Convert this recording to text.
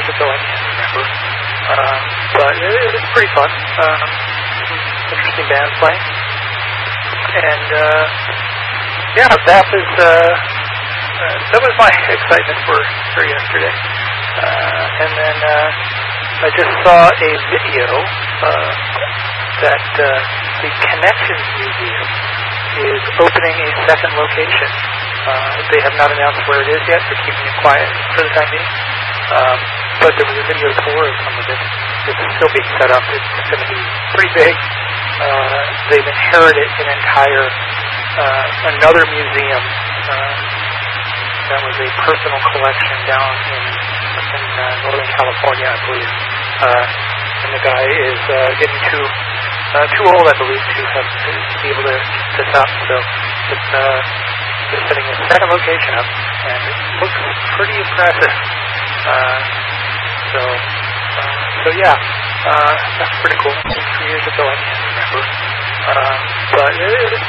years ago, I can't remember. But it was pretty fun. Interesting band playing. And that was my excitement for yesterday. And then I just saw a video that the Connections Museum is opening a second location. They have not announced where it is yet. They're keeping it quiet for the time being. But there was a video tour of some of it. It's still being set up. It's going to be pretty big. They've inherited an entire another museum that was a personal collection down in Northern California, I believe. And the guy is getting too old, I believe, to be able to keep this up. So they're setting a second location up, and it looks pretty impressive. So yeah, that's pretty cool. 3 years ago, I can't remember. But it was